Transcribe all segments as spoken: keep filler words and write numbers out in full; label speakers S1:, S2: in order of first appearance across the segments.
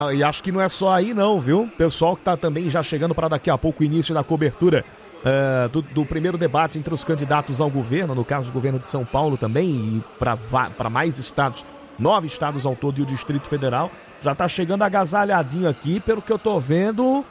S1: E acho que não é só aí não, viu? Pessoal que tá também já chegando para daqui a pouco o início da cobertura uh, do, do primeiro debate entre os candidatos ao governo, no caso o governo de São Paulo também, e para mais estados, nove estados ao todo e o Distrito Federal. Já tá chegando agasalhadinho aqui, pelo que eu tô vendo,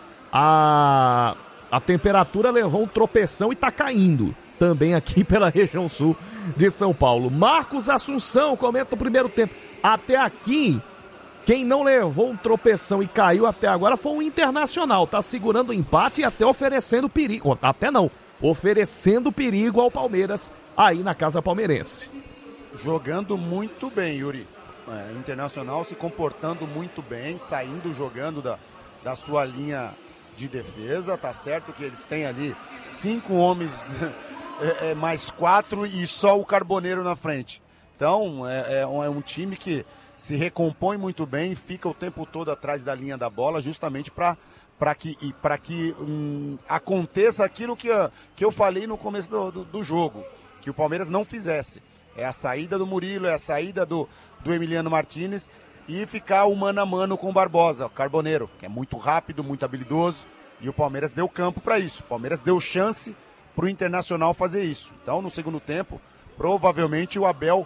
S1: a, a temperatura levou um tropeção e tá caindo também aqui pela região sul de São Paulo. Marcos Assunção comenta o primeiro tempo. Até aqui, quem não levou um tropeção e caiu até agora foi o Internacional. Tá segurando o empate e até oferecendo perigo. Até não, oferecendo perigo ao Palmeiras aí na casa palmeirense.
S2: Jogando muito bem, Yuri. É, Internacional se comportando muito bem, saindo jogando da, da sua linha de defesa. Tá certo que eles têm ali cinco homens é, é, mais quatro e só o Carboneiro na frente. Então é, é, um, é um time que se recompõe muito bem, fica o tempo todo atrás da linha da bola, justamente para para que, pra que hum, aconteça aquilo que, que eu falei no começo do, do, do jogo, que o Palmeiras não fizesse. É a saída do Murilo, é a saída do, do Emiliano Martínez e ficar o mano a mano com o Barbosa, o Carboneiro, que é muito rápido, muito habilidoso, e o Palmeiras deu campo para isso. O Palmeiras deu chance para o Internacional fazer isso. Então, no segundo tempo, provavelmente o Abel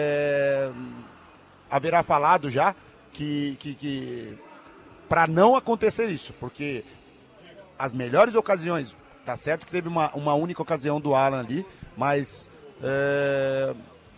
S2: é, haverá falado já que, que, que para não acontecer isso, porque as melhores ocasiões, tá certo que teve uma, uma única ocasião do Alan ali, mas é,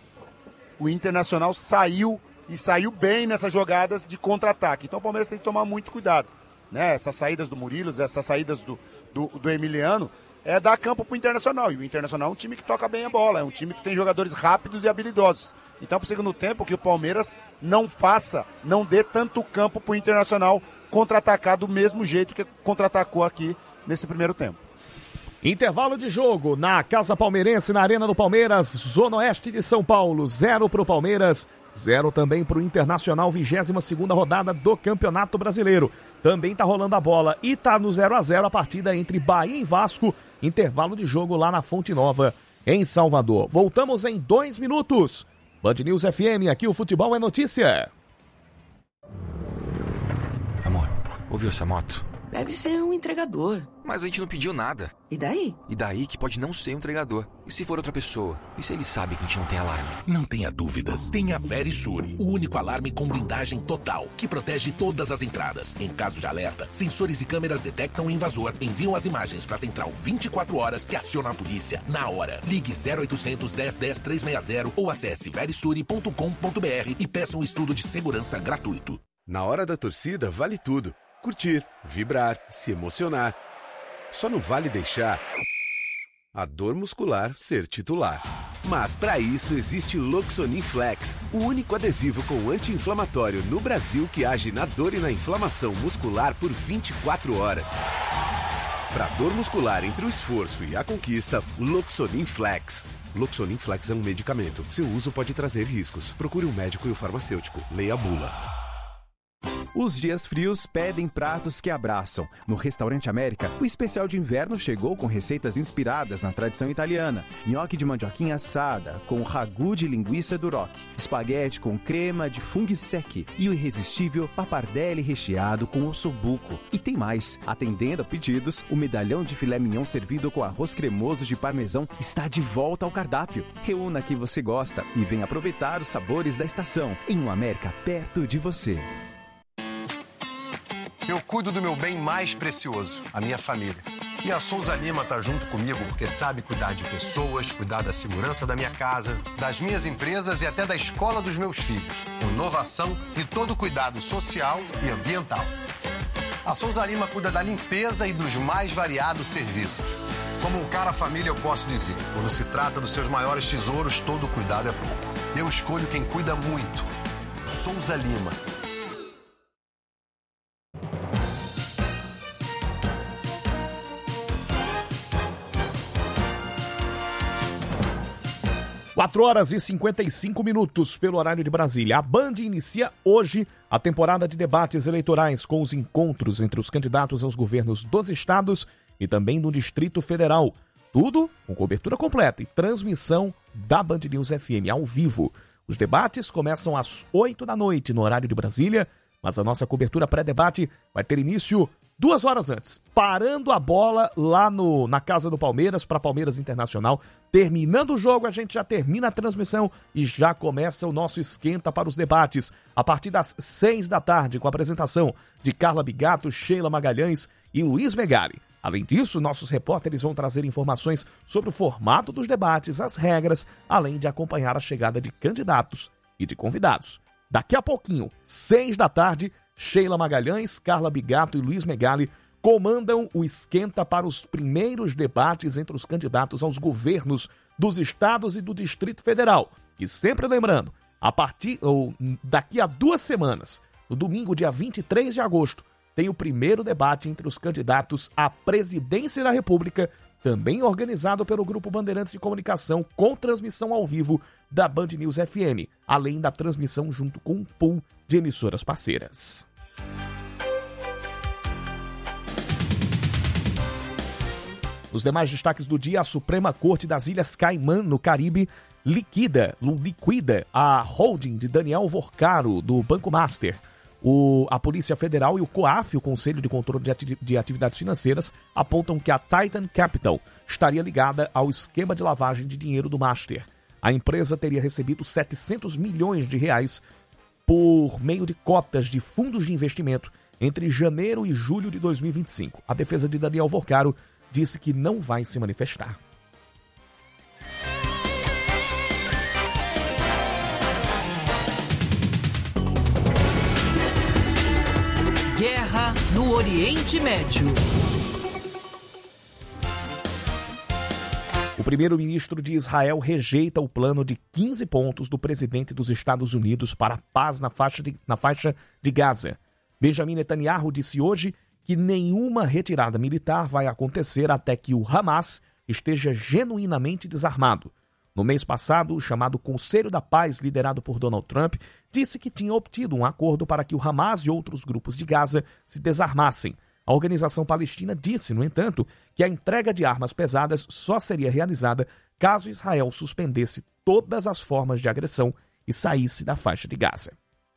S2: o Internacional saiu e saiu bem nessas jogadas de contra-ataque. Então o Palmeiras tem que tomar muito cuidado, né? Essas saídas do Murilo, essas saídas do, do, do Emiliano, é dar campo pro Internacional. E o Internacional é um time que toca bem a bola, é um time que tem jogadores rápidos e habilidosos. Então, pro segundo tempo, que o Palmeiras não faça, não dê tanto campo pro Internacional contra-atacar do mesmo jeito que contra-atacou aqui nesse primeiro tempo.
S1: Intervalo de jogo na Casa Palmeirense, na Arena do Palmeiras, Zona Oeste de São Paulo. Zero pro Palmeiras, zero também pro Internacional, vigésima segunda rodada do Campeonato Brasileiro. Também tá rolando a bola e tá no zero a zero a partida entre Bahia e Vasco. Intervalo de jogo lá na Fonte Nova, em Salvador. Voltamos em dois minutos. Band News F M, aqui o futebol é notícia.
S3: Amor, ouviu essa moto?
S4: Deve ser um entregador.
S3: Mas a gente não pediu nada.
S4: E daí?
S3: E daí que pode não ser um entregador. E se for outra pessoa? E se ele sabe que a gente não tem alarme?
S5: Não tenha dúvidas. Tenha a Verisure, o único alarme com blindagem total, que protege todas as entradas. Em caso de alerta, sensores e câmeras detectam o invasor, enviam as imagens para a central vinte e quatro horas, que aciona a polícia na hora. Ligue zero oitocentos, dez, dez, trezentos e sessenta ou acesse verisure ponto com ponto br e peça um estudo de segurança gratuito.
S6: Na hora da torcida, vale tudo. Curtir, vibrar, se emocionar. Só não vale deixar a dor muscular ser titular. Mas para isso existe Loxonin Flex, o único adesivo com anti-inflamatório no Brasil que age na dor e na inflamação muscular por vinte e quatro horas. Para dor muscular entre o esforço e a conquista, Loxonin Flex. Loxonin Flex é um medicamento. Seu uso pode trazer riscos. Procure um médico e o farmacêutico. Leia a bula.
S7: Os dias frios pedem pratos que abraçam. No Restaurante América, o especial de inverno chegou com receitas inspiradas na tradição italiana. Nhoque de mandioquinha assada, com ragu de linguiça Duroc. Espaguete com crema de funghi secchi. E o irresistível pappardelle recheado com ossobuco. E tem mais. Atendendo a pedidos, o medalhão de filé mignon servido com arroz cremoso de parmesão está de volta ao cardápio. Reúna que você gosta e venha aproveitar os sabores da estação. Em um América perto de você.
S8: Eu cuido do meu bem mais precioso, a minha família. E a Souza Lima tá junto comigo porque sabe cuidar de pessoas, cuidar da segurança da minha casa, das minhas empresas e até da escola dos meus filhos. Com inovação e todo cuidado social e ambiental. A Souza Lima cuida da limpeza e dos mais variados serviços. Como um cara família, eu posso dizer, quando se trata dos seus maiores tesouros, todo cuidado é pouco. Eu escolho quem cuida muito. Souza Lima.
S1: quatro horas e cinquenta e cinco minutos pelo horário de Brasília. A Band inicia hoje a temporada de debates eleitorais com os encontros entre os candidatos aos governos dos estados e também do Distrito Federal. Tudo com cobertura completa e transmissão da Band News F M ao vivo. Os debates começam às oito da noite no horário de Brasília, mas a nossa cobertura pré-debate vai ter início duas horas antes, parando a bola lá no, na casa do Palmeiras, para Palmeiras Internacional. Terminando o jogo, a gente já termina a transmissão e já começa o nosso esquenta para os debates, a partir das seis da tarde, com a apresentação de Carla Bigato, Sheila Magalhães e Luiz Megali. Além disso, nossos repórteres vão trazer informações sobre o formato dos debates, as regras, além de acompanhar a chegada de candidatos e de convidados. Daqui a pouquinho, seis da tarde, Sheila Magalhães, Carla Bigato e Luiz Megali comandam o esquenta para os primeiros debates entre os candidatos aos governos dos estados e do Distrito Federal. E sempre lembrando, a partir ou daqui a duas semanas, no domingo, dia vinte e três de agosto, tem o primeiro debate entre os candidatos à presidência da República, também organizado pelo Grupo Bandeirantes de Comunicação, com transmissão ao vivo da Band News F M, além da transmissão junto com um pool de emissoras parceiras. Nos demais destaques do dia, a Suprema Corte das Ilhas Caimã, no Caribe, liquida, liquida a holding de Daniel Vorcaro, do Banco Master. O, a Polícia Federal e o COAF, o Conselho de Controle de, Ati- de Atividades Financeiras, apontam que a Titan Capital estaria ligada ao esquema de lavagem de dinheiro do Master. A empresa teria recebido setecentos milhões de reais por meio de cotas de fundos de investimento entre janeiro e julho de dois mil e vinte e cinco. A defesa de Daniel Vorcaro disse que não vai se manifestar.
S4: Guerra no Oriente Médio.
S1: O primeiro-ministro de Israel rejeita o plano de quinze pontos do presidente dos Estados Unidos para a paz na faixa de, na faixa de Gaza. Benjamin Netanyahu disse hoje que nenhuma retirada militar vai acontecer até que o Hamas esteja genuinamente desarmado. No mês passado, o chamado Conselho da Paz, liderado por Donald Trump, disse que tinha obtido um acordo para que o Hamas e outros grupos de Gaza se desarmassem. A organização palestina disse, no entanto, que a entrega de armas pesadas só seria realizada caso Israel suspendesse todas as formas de agressão e saísse da faixa de Gaza.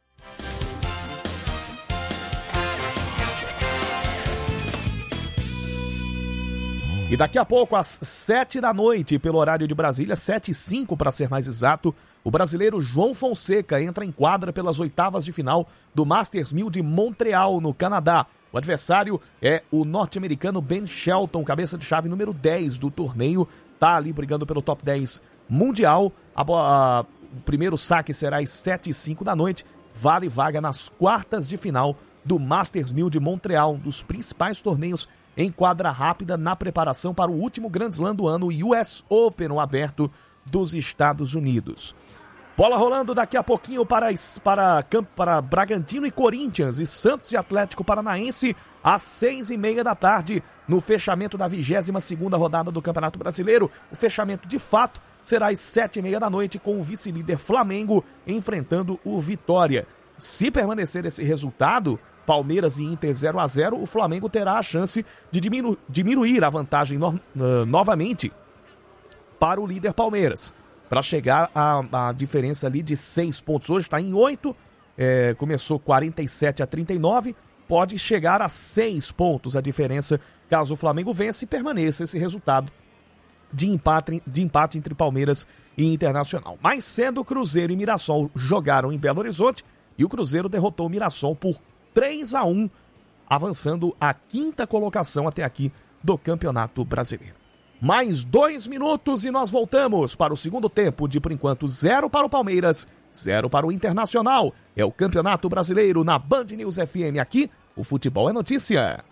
S1: E daqui a pouco, às sete da noite, pelo horário de Brasília, sete e cinco para ser mais exato, o brasileiro João Fonseca entra em quadra pelas oitavas de final do Masters mil de Montreal, no Canadá. O adversário é o norte-americano Ben Shelton, cabeça de chave número dez do torneio. Está ali brigando pelo top dez mundial. A, a, o primeiro saque será às sete e cinco da noite. Vale vaga nas quartas de final do Masters mil de Montreal, um dos principais torneios em quadra rápida na preparação para o último Grand Slam do ano, o U S Open, o aberto dos Estados Unidos. Bola rolando daqui a pouquinho para, para, para Bragantino e Corinthians e Santos e Atlético Paranaense às seis e meia da tarde, no fechamento da vigésima segunda rodada do Campeonato Brasileiro. O fechamento, de fato, será às sete e meia da noite, com o vice-líder Flamengo enfrentando o Vitória. Se permanecer esse resultado, Palmeiras e Inter zero a zero, o Flamengo terá a chance de diminu- diminuir a vantagem no- uh, novamente para o líder Palmeiras, para chegar a, a diferença ali de seis pontos. Hoje está em oito, é, começou quarenta e sete a trinta e nove, pode chegar a seis pontos a diferença caso o Flamengo vença e permaneça esse resultado de empate, de empate entre Palmeiras e Internacional. Mais cedo, Cruzeiro e Mirassol jogaram em Belo Horizonte e o Cruzeiro derrotou o Mirassol por três a um, avançando a quinta colocação até aqui do Campeonato Brasileiro. Mais dois minutos e nós voltamos para o segundo tempo de, por enquanto, zero para o Palmeiras, zero para o Internacional. É o Campeonato Brasileiro na Band News F M. Aqui, o futebol é notícia.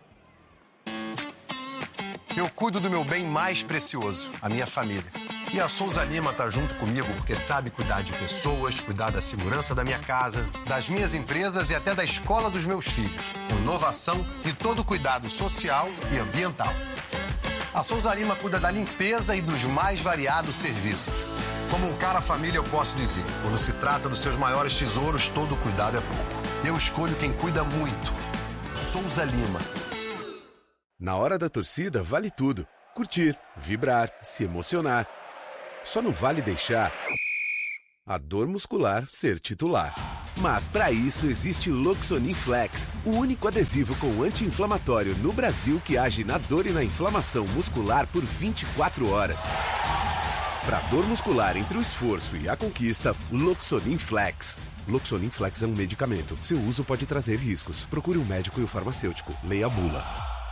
S8: Eu cuido do meu bem mais precioso, a minha família. E a Souza Lima tá junto comigo porque sabe cuidar de pessoas, cuidar da segurança da minha casa, das minhas empresas e até da escola dos meus filhos. Com inovação e todo cuidado social e ambiental. A Souza Lima cuida da limpeza e dos mais variados serviços. Como um cara família, eu posso dizer, quando se trata dos seus maiores tesouros, todo cuidado é pouco. Eu escolho quem cuida muito. Souza Lima.
S6: Na hora da torcida, vale tudo. Curtir, vibrar, se emocionar. Só não vale deixar a dor muscular ser titular. Mas para isso existe Loxonin Flex, o único adesivo com anti-inflamatório no Brasil que age na dor e na inflamação muscular por vinte e quatro horas. Para dor muscular entre o esforço e a conquista, Loxonin Flex. Loxonin Flex é um medicamento. Seu uso pode trazer riscos. Procure um médico e o farmacêutico. Leia a bula.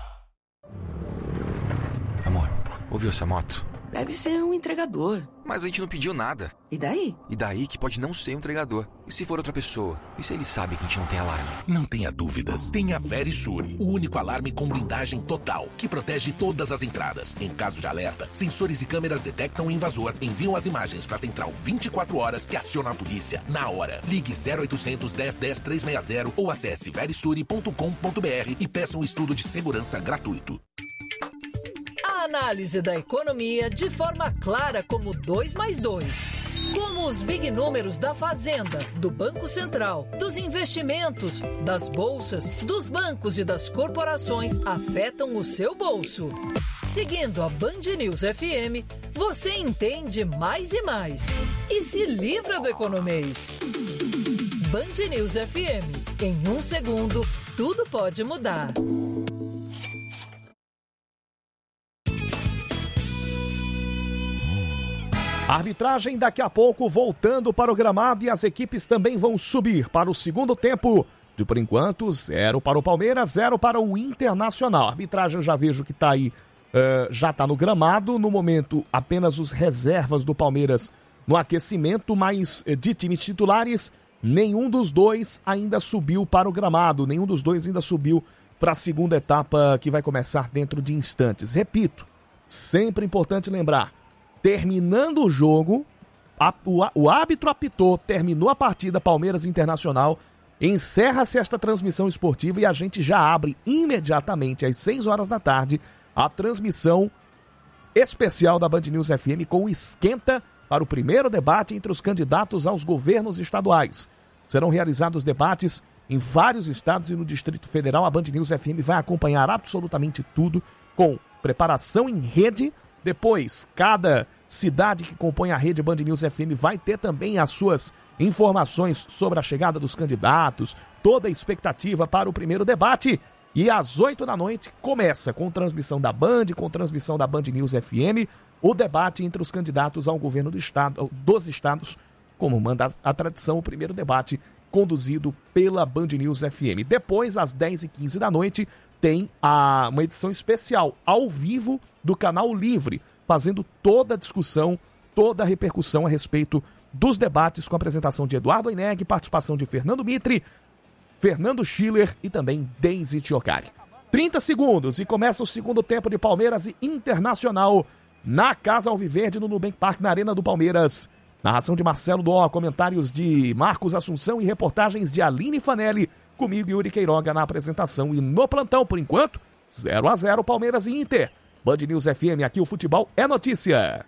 S3: Amor, ouviu essa moto?
S9: Deve ser um entregador.
S3: Mas a gente não pediu nada.
S9: E daí?
S3: E daí que pode não ser um entregador. E se for outra pessoa? E se ele sabe que a gente não tem alarme?
S5: Não tenha dúvidas. Tem a Verisure, o único alarme com blindagem total, que protege todas as entradas. Em caso de alerta, sensores e câmeras detectam o invasor, enviam as imagens para a central vinte e quatro horas, que aciona a polícia na hora. Ligue zero oitocentos, dez, dez, trezentos e sessenta ou acesse verisure ponto com ponto br e peça um estudo de segurança gratuito.
S10: A análise da economia de forma clara como dois mais dois. Como os big números da Fazenda, do Banco Central, dos investimentos, das bolsas, dos bancos e das corporações afetam o seu bolso. Seguindo a Band News F M, você entende mais e mais. E se livra do economês. Band News F M. Em um segundo, tudo pode mudar.
S1: A arbitragem daqui a pouco voltando para o gramado e as equipes também vão subir para o segundo tempo. De por enquanto, zero para o Palmeiras, zero para o Internacional. A arbitragem eu já vejo que está aí, uh, já está no gramado. No momento, apenas os reservas do Palmeiras no aquecimento, mas de times titulares, nenhum dos dois ainda subiu para o gramado. Nenhum dos dois ainda subiu para a segunda etapa que vai começar dentro de instantes. Repito, sempre importante lembrar. Terminando o jogo, a, o, o árbitro apitou, terminou a partida Palmeiras Internacional, encerra-se esta transmissão esportiva e a gente já abre imediatamente às seis horas da tarde a transmissão especial da Band News F M com o esquenta para o primeiro debate entre os candidatos aos governos estaduais. Serão realizados debates em vários estados e no Distrito Federal. A Band News F M vai acompanhar absolutamente tudo com preparação em rede. Depois, cada cidade que compõe a rede Band News F M vai ter também as suas informações sobre a chegada dos candidatos, toda a expectativa para o primeiro debate. E às oito da noite começa com transmissão da Band, com transmissão da Band News F M, o debate entre os candidatos ao governo do estado, dos estados, como manda a tradição, o primeiro debate conduzido pela Band News F M. Depois, às dez e quinze da noite, tem a, uma edição especial ao vivo do Canal Livre, fazendo toda a discussão, toda a repercussão a respeito dos debates, com a apresentação de Eduardo Aineg, participação de Fernando Mitre, Fernando Schiller e também Deise Tiocari. trinta segundos e começa o segundo tempo de Palmeiras e Internacional na Casa Alviverde, no Nubank Park, na Arena do Palmeiras. Narração de Marcelo Doó, comentários de Marcos Assunção e reportagens de Aline Fanelli, comigo Yuri Queiroga na apresentação e no plantão, por enquanto, zero a zero Palmeiras e Inter. Band News F M, aqui o futebol é notícia.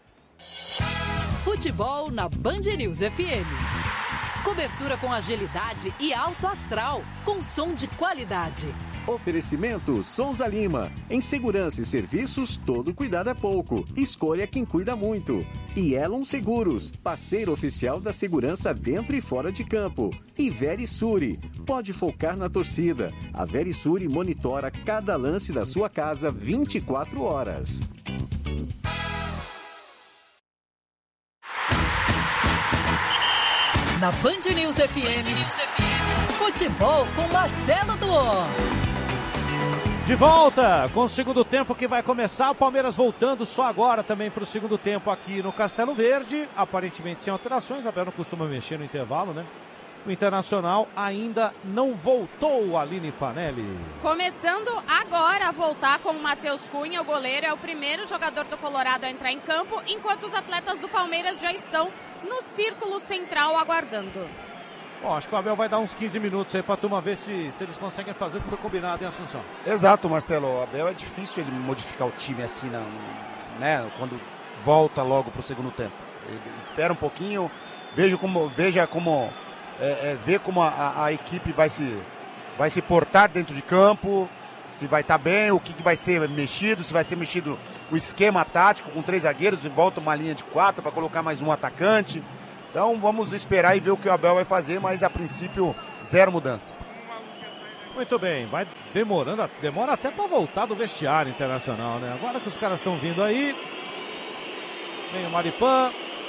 S10: Futebol na Band News F M. Cobertura com agilidade e alto astral, com som de qualidade.
S7: Oferecimento Souza Lima. Em segurança e serviços, todo cuidado é pouco. Escolha quem cuida muito. E Elon Seguros, parceiro oficial da segurança dentro e fora de campo. E Verisure, pode focar na torcida. A Verisure monitora cada lance da sua casa vinte e quatro horas.
S10: Na Band News F M, Band News F M, futebol com Marcelo Doó.
S11: De volta com o segundo tempo que vai começar. O Palmeiras voltando só agora também para o segundo tempo aqui no Castelo Verde. Aparentemente sem alterações. O Abel não costuma mexer no intervalo, né? O Internacional ainda não voltou, Aline Fanelli.
S12: Começando agora a voltar com o Matheus Cunha, o goleiro. É o primeiro jogador do Colorado a entrar em campo, enquanto os atletas do Palmeiras já estão no círculo central aguardando.
S11: Bom, acho que o Abel vai dar uns quinze minutos aí pra turma ver se, se eles conseguem fazer o que foi combinado em Assunção.
S2: Exato, Marcelo. O Abel é difícil ele modificar o time assim, não, né? Quando volta logo pro segundo tempo. Ele espera um pouquinho, veja como, veja como, é, é, vê como a, a equipe vai se, vai se portar dentro de campo, se vai estar bem, o que, que vai ser mexido, se vai ser mexido o esquema tático com três zagueiros e volta uma linha de quatro para colocar mais um atacante. Então vamos esperar e ver o que o Abel vai fazer, mas a princípio zero mudança.
S11: Muito bem, vai demorando, demora até para voltar do vestiário Internacional, né? Agora que os caras estão vindo aí, vem o Maripan,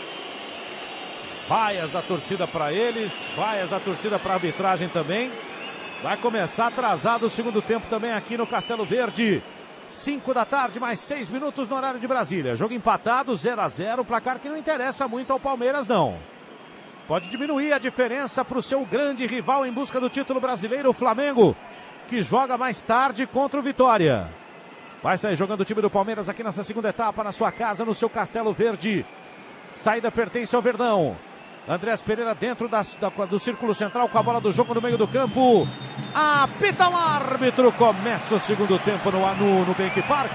S11: vaias da torcida para eles, vaias da torcida para a arbitragem também. Vai começar atrasado o segundo tempo também aqui no Castelo Verde. cinco da tarde, mais seis minutos no horário de Brasília. Jogo empatado, zero a zero, placar que não interessa muito ao Palmeiras, não. Pode diminuir a diferença para o seu grande rival em busca do título brasileiro, o Flamengo, que joga mais tarde contra o Vitória. Vai sair jogando o time do Palmeiras aqui nessa segunda etapa, na sua casa, no seu Castelo Verde. Saída pertence ao Verdão. Andrés Pereira dentro da, da, do círculo central com a bola do jogo no meio do campo. Apita o árbitro. Começa o segundo tempo no, no, no Bank Park.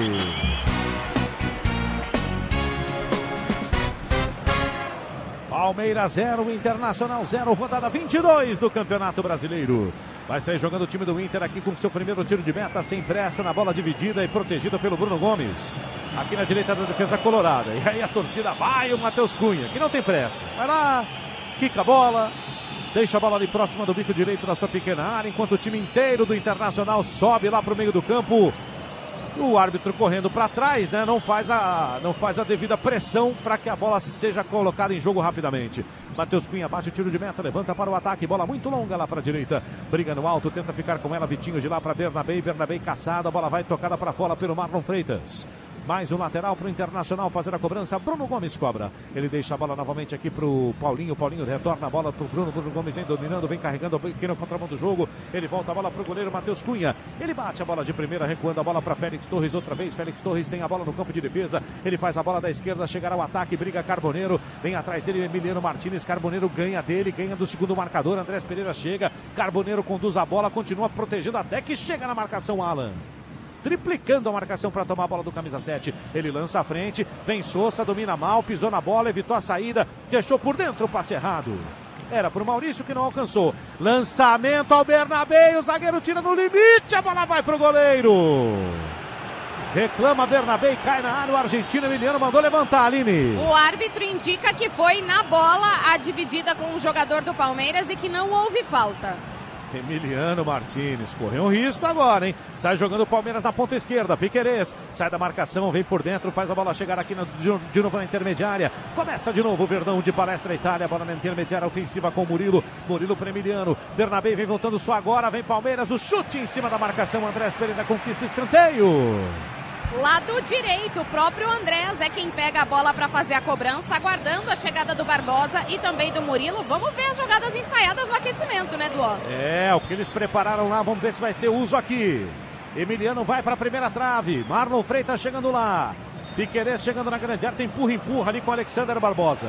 S11: Palmeiras zero, Internacional zero, rodada vinte e dois do Campeonato Brasileiro. Vai sair jogando o time do Inter aqui com seu primeiro tiro de meta, sem pressa, na bola dividida e protegida pelo Bruno Gomes. Aqui na direita da defesa colorada. E aí a torcida vai, o Matheus Cunha, que não tem pressa. Vai lá, quica a bola, deixa a bola ali próxima do bico direito da sua pequena área, enquanto o time inteiro do Internacional sobe lá para o meio do campo. O árbitro correndo para trás, né? Não faz a, não faz a devida pressão para que a bola seja colocada em jogo rapidamente. Matheus Cunha bate o tiro de meta, levanta para o ataque, bola muito longa lá para a direita. Briga no alto, tenta ficar com ela, Vitinho de lá para Bernabé, Bernabé caçada, a bola vai tocada para fora pelo Marlon Freitas. Mais um lateral para o Internacional fazer a cobrança. Bruno Gomes cobra. Ele deixa a bola novamente aqui para o Paulinho. Paulinho retorna a bola para o Bruno. Bruno Gomes vem dominando, vem carregando aqui no contramão do jogo. Ele volta a bola para o goleiro Matheus Cunha. Ele bate a bola de primeira, recuando a bola para Félix Torres outra vez. Félix Torres tem a bola no campo de defesa. Ele faz a bola da esquerda, chegará ao ataque, briga Carboneiro. Vem atrás dele Emiliano Martínez. Carboneiro ganha dele, ganha do segundo marcador. Andrés Pereira chega. Carboneiro conduz a bola, continua protegendo até que chega na marcação Alan. Triplicando a marcação para tomar a bola do camisa sete. Ele lança à frente, vem Sousa, domina mal, pisou na bola, evitou a saída, deixou por dentro o passe errado. Era para o Maurício que não alcançou. Lançamento ao Bernabé, o zagueiro tira no limite, a bola vai para o goleiro. Reclama Bernabé e cai na área, o argentino Emiliano mandou levantar, Aline.
S12: O árbitro indica que foi na bola a dividida com o jogador do Palmeiras e que não houve falta.
S11: Emiliano Martínez correu um risco agora, hein? Sai jogando o Palmeiras na ponta esquerda. Piquerez sai da marcação, vem por dentro, faz a bola chegar aqui na, de, de novo na intermediária. Começa de novo o Verdão de Palestra Itália. Bola na intermediária ofensiva com Murilo. Murilo para Emiliano. Bernabé vem voltando só agora. Vem Palmeiras. O chute em cima da marcação. Andrés Pereira conquista escanteio.
S12: Lado direito, o próprio Andrés é quem pega a bola para fazer a cobrança, aguardando a chegada do Barbosa e também do Murilo. Vamos ver as jogadas ensaiadas no aquecimento, né, Duó?
S11: É, o que eles prepararam lá, vamos ver se vai ter uso aqui. Emiliano vai para a primeira trave, Marlon Freitas chegando lá. Piquerez chegando na grande área, tem empurra-empurra ali com o Alexander Barbosa.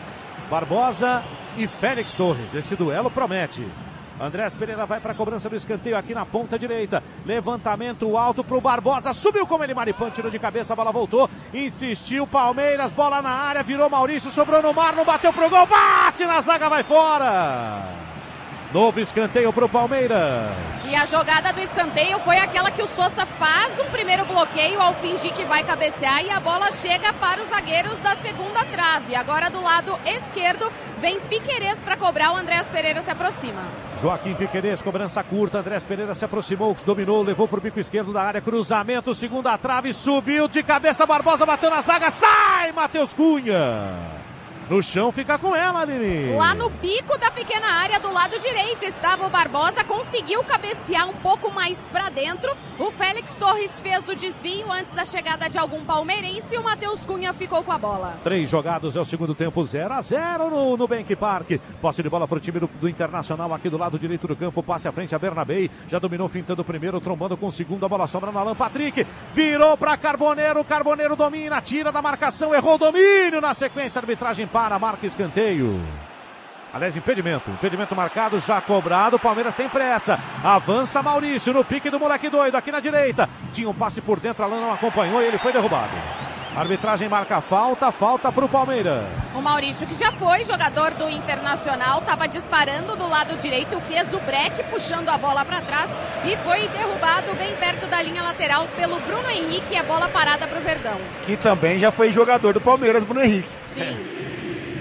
S11: Barbosa e Félix Torres, esse duelo promete. Andrés Pereira vai para a cobrança do escanteio aqui na ponta direita. Levantamento alto para o Barbosa. Subiu como ele, Maripan, tirou de cabeça, a bola voltou. Insistiu Palmeiras, bola na área, virou Maurício, sobrou no Marlon, bateu pro gol, bate na zaga, vai fora. Novo escanteio para o Palmeiras.
S12: E a jogada do escanteio foi aquela que o Sousa faz um primeiro bloqueio ao fingir que vai cabecear e a bola chega para os zagueiros da segunda trave. Agora do lado esquerdo vem Piquerez para cobrar, o Andrés Pereira se aproxima.
S11: Joaquim Piquerez, cobrança curta, Andrés Pereira se aproximou, dominou, levou para o bico esquerdo da área, cruzamento, segunda trave, subiu de cabeça, Barbosa bateu na zaga, sai Matheus Cunha. No chão fica com ela, Aline.
S12: Lá no bico da pequena área do lado direito estava o Barbosa, conseguiu cabecear um pouco mais para dentro. O Félix Torres fez o desvio antes da chegada de algum palmeirense e o Matheus Cunha ficou com a bola.
S11: Três jogados é o segundo tempo, zero a zero no, no Bank Park. Posse de bola para o time do, do Internacional aqui do lado direito do campo. Passe à frente a Bernabé, já dominou fintando o primeiro, trombando com o segundo, a bola sobra no Alan Patrick. Virou para Carboneiro, Carboneiro domina, tira da marcação, errou o domínio. Na sequência, a arbitragem para, marca escanteio. Aliás, impedimento. Impedimento marcado, já cobrado. Palmeiras tem pressa. Avança Maurício no pique do moleque doido aqui na direita. Tinha um passe por dentro, Alan não acompanhou e ele foi derrubado. Arbitragem marca falta, falta para o Palmeiras.
S12: O Maurício, que já foi jogador do Internacional, estava disparando do lado direito, fez o break, puxando a bola para trás e foi derrubado bem perto da linha lateral pelo Bruno Henrique. É bola parada para o Verdão.
S2: Que também já foi jogador do Palmeiras, Bruno Henrique.
S12: Sim.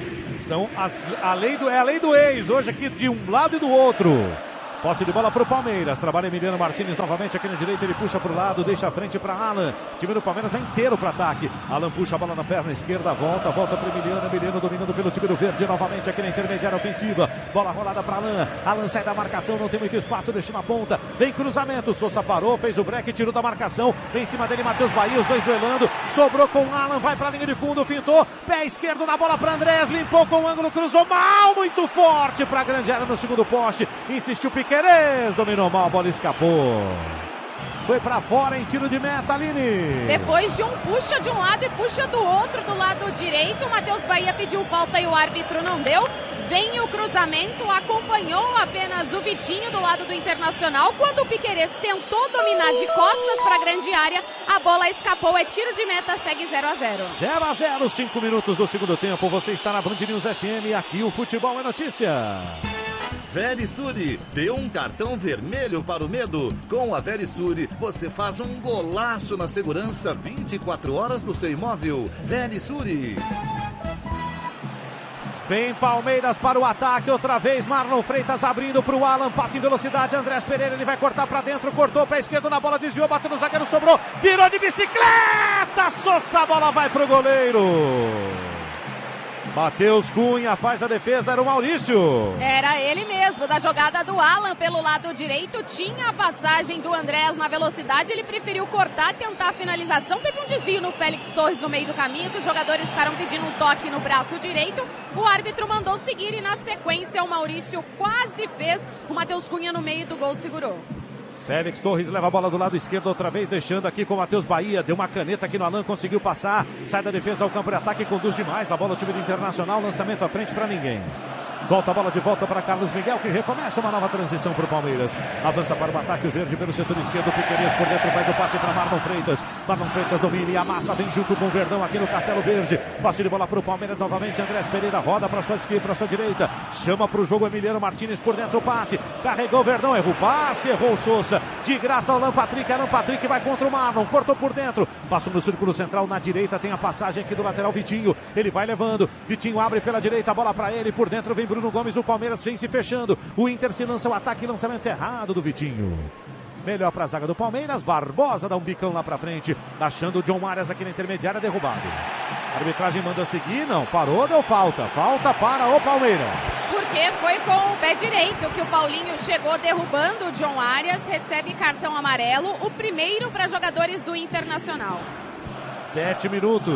S11: São as, a lei do, é a lei do ex, hoje aqui de um lado e do outro. Posse de bola para o Palmeiras. Trabalha Emiliano Martins novamente aqui na direita. Ele puxa para o lado, deixa a frente para Alan. Time do Palmeiras vai inteiro para ataque. Alan puxa a bola na perna esquerda, volta, volta para Emiliano. Emiliano dominando pelo time do Verde novamente aqui na intermediária ofensiva. Bola rolada para Alan. Alan sai da marcação, não tem muito espaço, deixa na ponta. Vem cruzamento. Sousa parou, fez o break, tirou da marcação. Vem em cima dele Matheus Bahia, os dois duelando. Sobrou com Alan, vai para a linha de fundo, fintou. Pé esquerdo na bola para Andrés, limpou com o ângulo, cruzou mal, muito forte para a grande área no segundo poste. Insistiu Piquet. Querez dominou mal, a bola escapou. Foi pra fora em tiro de meta, Aline.
S12: Depois de um puxa de um lado e puxa do outro, do lado direito, o Matheus Bahia pediu falta e o árbitro não deu. Vem o cruzamento, acompanhou apenas o Vitinho do lado do Internacional. Quando o Piquerez tentou dominar de costas para a grande área, a bola escapou, é tiro de meta, segue zero a zero.
S11: zero a zero, cinco minutos do segundo tempo. Você está na Band News F M, aqui o futebol é notícia.
S13: Verisure, dê um cartão vermelho para o medo. Com a Verisure, você faz um golaço na segurança vinte e quatro horas do seu imóvel. Verisure.
S11: Vem Palmeiras para o ataque, outra vez Marlon Freitas abrindo para o Alan, passa em velocidade, Andrés Pereira, ele vai cortar para dentro, cortou pé esquerdo na bola, desviou, bateu no zagueiro, sobrou, virou de bicicleta, Sousa, a bola vai para o goleiro. Matheus Cunha faz a defesa, era o Maurício.
S12: Era ele mesmo, da jogada do Alan pelo lado direito, tinha a passagem do Andrés na velocidade, ele preferiu cortar, tentar a finalização, teve um desvio no Félix Torres no meio do caminho, que os jogadores ficaram pedindo um toque no braço direito, o árbitro mandou seguir e na sequência o Maurício quase fez, o Matheus Cunha no meio do gol segurou.
S11: Félix Torres leva a bola do lado esquerdo outra vez, deixando aqui com o Matheus Bahia. Deu uma caneta aqui no Alan, conseguiu passar. Sai da defesa ao campo de ataque, conduz demais. A bola, o time do Internacional, lançamento à frente para ninguém. Solta a bola de volta para Carlos Miguel, que recomeça uma nova transição para o Palmeiras. Avança para o ataque, o Verde pelo setor esquerdo. Piquerez por dentro, faz o passe para Marlon Freitas. Marlon Freitas domina e amassa, vem junto com o Verdão aqui no Castelo Verde. Passe de bola para o Palmeiras novamente. Andrés Pereira roda para sua esquerda, para sua direita. Chama para o jogo Emiliano Martins por dentro, o passe. Carregou o Verdão, errou o passe, errou o Sousa. De graça ao Alan Patrick, Alan Patrick vai contra o Marlon. Cortou por dentro, passa no círculo central. Na direita tem a passagem aqui do lateral Vitinho. Ele vai levando, Vitinho abre pela direita, a bola para ele. Por dentro vem Bruno Gomes, o Palmeiras vem se fechando, o Inter se lança o ataque, lançamento errado do Vitinho. Melhor para a zaga do Palmeiras, Barbosa dá um bicão lá para frente, achando o John Arias aqui na intermediária, derrubado. A arbitragem manda seguir, não, parou, deu falta, falta para o Palmeiras.
S12: Porque foi com o pé direito que o Paulinho chegou derrubando o John Arias, recebe cartão amarelo, o primeiro para jogadores do Internacional.
S11: Sete minutos.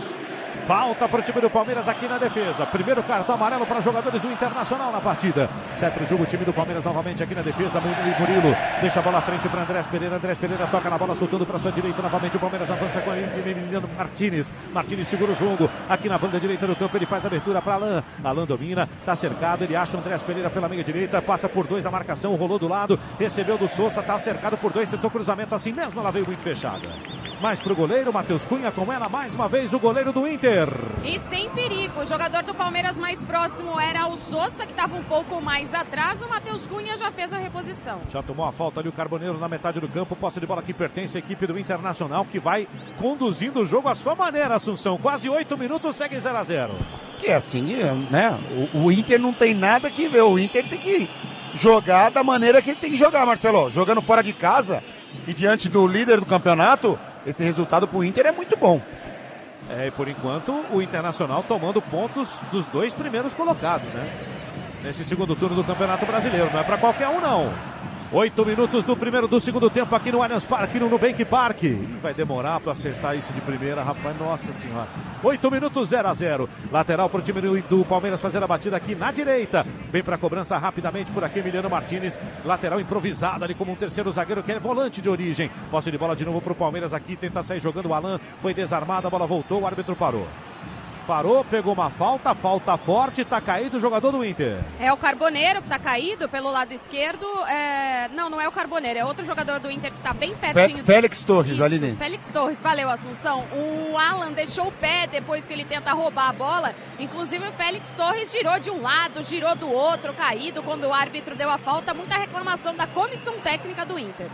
S11: Falta para o time do Palmeiras aqui na defesa. Primeiro cartão amarelo para jogadores do Internacional na partida. Sai para o jogo o time do Palmeiras novamente aqui na defesa. Murilo deixa a bola à frente para Andrés Pereira. Andrés Pereira toca na bola, soltando para sua direita. Novamente o Palmeiras avança com ele. Emiliano Martins. Martins segura o jogo. Aqui na banda direita do campo ele faz a abertura para Alan. Alan domina, está cercado. Ele acha o Andrés Pereira pela meia direita. Passa por dois na marcação, rolou do lado. Recebeu do Sousa, está cercado por dois. Tentou cruzamento assim mesmo, ela veio muito fechada. Mais para o goleiro, Matheus Cunha com ela. Mais uma vez o goleiro do Inter.
S12: E sem perigo, o jogador do Palmeiras mais próximo era o Sousa, que estava um pouco mais atrás. O Matheus Cunha já fez a reposição.
S11: Já tomou a falta ali o Carboneiro na metade do campo. Posse de bola que pertence à equipe do Internacional, que vai conduzindo o jogo à sua maneira, Assunção. Quase oito minutos, segue zero a zero.
S2: Que é assim, né? O, o Inter não tem nada que ver. O Inter tem que jogar da maneira que ele tem que jogar, Marcelo. Jogando fora de casa e diante do líder do campeonato, esse resultado pro Inter é muito bom.
S11: É, e por enquanto o Internacional tomando pontos dos dois primeiros colocados, né? Nesse segundo turno do Campeonato Brasileiro. Não é pra qualquer um, não. Oito minutos do primeiro do segundo tempo aqui no Allianz Parque, no Nubank Park. Ih, vai demorar para acertar isso de primeira, rapaz. Nossa senhora. Oito minutos, zero a zero. Lateral para o time do, do Palmeiras fazer a batida aqui na direita. Vem para a cobrança rapidamente por aqui Emiliano Martins. Lateral improvisado ali como um terceiro zagueiro, que é volante de origem. Posse de bola de novo para o Palmeiras aqui. Tenta sair jogando o Alan. Foi desarmado, a bola voltou, o árbitro parou. Parou, pegou uma falta, falta forte, tá caído o jogador do Inter.
S12: É o Carboneiro que tá caído pelo lado esquerdo. É... Não, não é o Carboneiro, é outro jogador do Inter que tá bem pertinho.
S2: Félix Torres, ali dentro.
S12: Félix Torres, valeu, Assunção. O Alan deixou o pé depois que ele tenta roubar a bola. Inclusive o Félix Torres girou de um lado, girou do outro, caído quando o árbitro deu a falta. Muita reclamação da comissão técnica do Inter.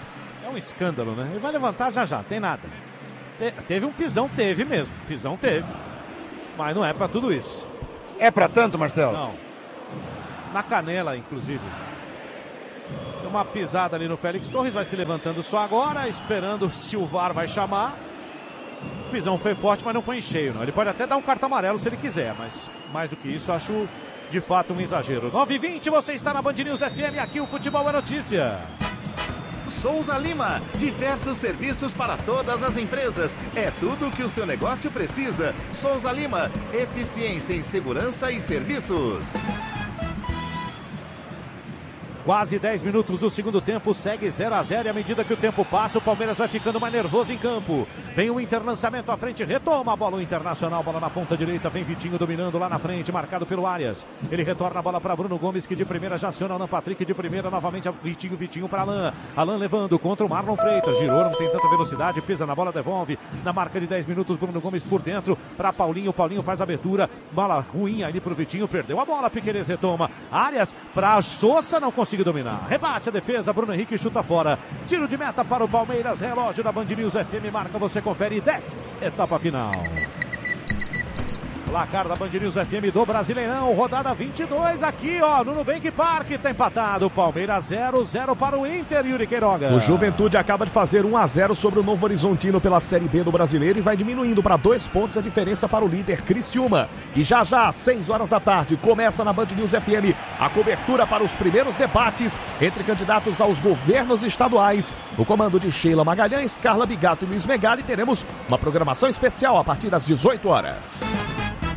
S11: É um escândalo, né? Ele vai levantar já já, tem nada. Te... Teve um pisão, teve mesmo. Pisão teve. Mas não é pra tudo isso.
S2: É pra tanto, Marcelo?
S11: Não. Na canela, inclusive. Deu uma pisada ali no Félix Torres, vai se levantando só agora, esperando se o V A R vai chamar. O pisão foi forte, mas não foi em cheio, não. Ele pode até dar um cartão amarelo se ele quiser, mas mais do que isso, acho de fato um exagero. nove e vinte, você está na Band News F M, aqui o Futebol é Notícia.
S13: Souza Lima, diversos serviços para todas as empresas. É tudo o que o seu negócio precisa. Souza Lima, eficiência em segurança e serviços.
S11: Quase dez minutos do segundo tempo, segue zero a zero e à medida que o tempo passa, o Palmeiras vai ficando mais nervoso em campo. Vem o Inter, lançamento à frente, retoma a bola o Internacional, bola na ponta direita, vem Vitinho dominando lá na frente, marcado pelo Arias. Ele retorna a bola para Bruno Gomes, que de primeira já aciona Alan Patrick, de primeira novamente a Vitinho, Vitinho para Alan. Alan levando contra o Marlon Freitas, girou, não tem tanta velocidade, pisa na bola, devolve. Na marca de dez minutos, Bruno Gomes por dentro, para Paulinho, Paulinho faz a abertura, bola ruim ali pro Vitinho, perdeu a bola, Piquerez retoma. Arias para Sousa, não conseguiu dominar. Rebate a defesa, Bruno Henrique chuta fora. Tiro de meta para o Palmeiras, relógio da Band News F M, marca, você confere, dez, etapa final. Placar da Band News F M do Brasileirão, rodada vinte e dois, aqui ó, no Nubank Park, tá empatado, Palmeiras zero a zero para o Inter, Yuri Queiroga.
S1: O Juventude acaba de fazer um a zero sobre o Novo Horizontino pela Série B do Brasileiro e vai diminuindo para dois pontos a diferença para o líder Criciúma. E já já, às seis horas da tarde, começa na Band News F M a cobertura para os primeiros debates entre candidatos aos governos estaduais. No comando de Sheila Magalhães, Carla Bigato e Luiz Megali, teremos uma programação especial a partir das dezoito horas.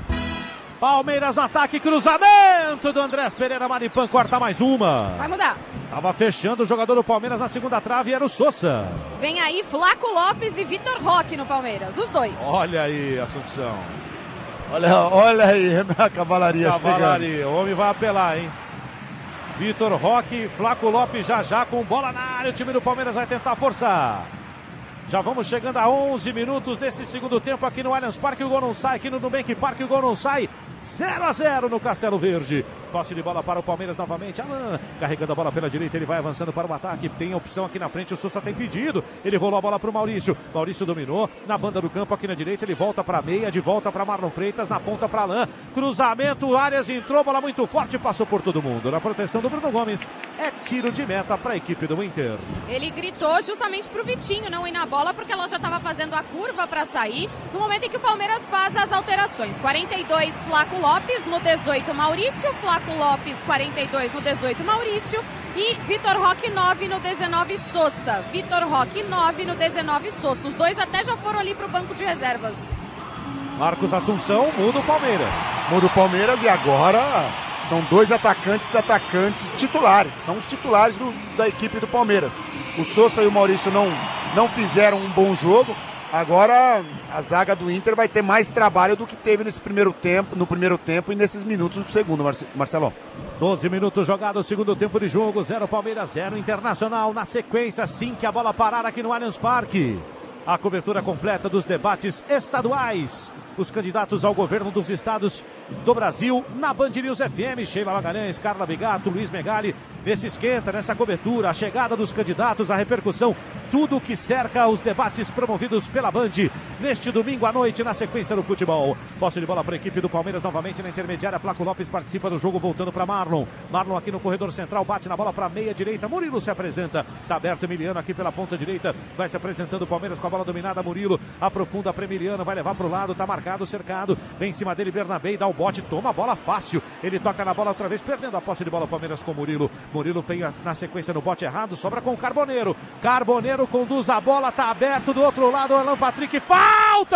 S11: Palmeiras no ataque, cruzamento do Andrés Pereira, Maripan corta mais uma.
S12: Vai mudar.
S11: Tava fechando o jogador do Palmeiras na segunda trave e era o Sousa.
S12: Vem aí Flaco Lopes e Vitor Roque no Palmeiras, os dois.
S11: Olha aí, Assunção.
S2: Olha, olha aí, a cavalaria.
S11: Cavalaria, o homem vai apelar, hein? Vitor Roque, Flaco Lopes já já com bola na área, o time do Palmeiras vai tentar forçar. Já vamos chegando a onze minutos desse segundo tempo aqui no Allianz Parque. O gol não sai, aqui no Nubank Parque o gol não sai. zero a zero no Castelo Verde. Posse de bola para o Palmeiras novamente. Alan carregando a bola pela direita, ele vai avançando para o ataque. Tem opção aqui na frente, o Sousa tem pedido. Ele rolou a bola para o Maurício. Maurício dominou na banda do campo aqui na direita. Ele volta para a meia, de volta para Marlon Freitas, na ponta para Alan. Cruzamento, Arias entrou, bola muito forte, passou por todo mundo. Na proteção do Bruno Gomes, é tiro de meta para a equipe do Inter.
S12: Ele gritou justamente para o Vitinho não ir na bola, porque ela já estava fazendo a curva para sair. No momento em que o Palmeiras faz as alterações. quarenta e dois, Flaco Lopes, no dezoito, Maurício. Flaco Lopes, quarenta e dois, no dezoito, Maurício. E Vitor Roque, nove, no dezenove, Sousa. Vitor Roque, nove, no dezenove, Sousa. Os dois até já foram ali para o banco de reservas.
S11: Marcos Assunção, muda o Palmeiras.
S2: Muda o Palmeiras e agora são dois atacantes, atacantes titulares. São os titulares do, da equipe do Palmeiras. O Sousa e o Maurício não, não fizeram um bom jogo. Agora a zaga do Inter vai ter mais trabalho do que teve nesse primeiro tempo, no primeiro tempo e nesses minutos do segundo, Marcelão.
S11: doze minutos jogados, segundo tempo de jogo, zero Palmeiras, zero Internacional. Na sequência, assim que a bola parar aqui no Allianz Parque. A cobertura completa dos debates estaduais. Os candidatos ao governo dos estados do Brasil na Band News F M. Sheila Magalhães, Carla Bigato, Luiz Megali. Nesse esquenta, nessa cobertura, a chegada dos candidatos, a repercussão, tudo o que cerca os debates promovidos pela Band neste domingo à noite na sequência do futebol. Posse de bola para a equipe do Palmeiras novamente na intermediária. Flaco Lopes participa do jogo voltando para Marlon. Marlon aqui no corredor central, bate na bola para a meia direita. Murilo se apresenta. Tá aberto Emiliano aqui pela ponta direita. Vai se apresentando o Palmeiras com a bola dominada. Murilo aprofunda para Emiliano, vai levar para o lado, tá marcado, cercado. Vem em cima dele Bernabé, dá o bote, toma a bola fácil. Ele toca na bola outra vez, perdendo a posse de bola. Palmeiras com Murilo. Murilo vem na sequência no bote errado, sobra com o Carboneiro. Carboneiro conduz a bola, tá aberto do outro lado, Alan Patrick, falta!